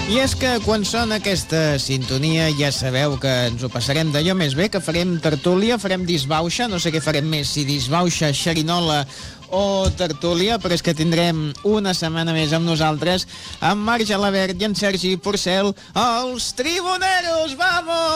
I és que quan sona aquesta sintonia ja sabeu que ens ho passarem d'allò més bé, que farem tertúlia, farem disbauxa, no sé què farem més, si disbauxa, xerinola o tertúlia, però és que tindrem una setmana més amb nosaltres, amb Marc Gelabert i en Sergi Porcel, els Tribuneros, vamos!